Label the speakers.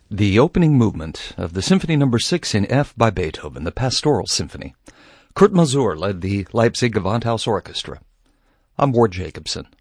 Speaker 1: The opening movement of the Symphony No. 6 in F by Beethoven, the Pastoral Symphony. Kurt Masur led the Leipzig Gewandhaus Orchestra. I'm Ward Jacobson.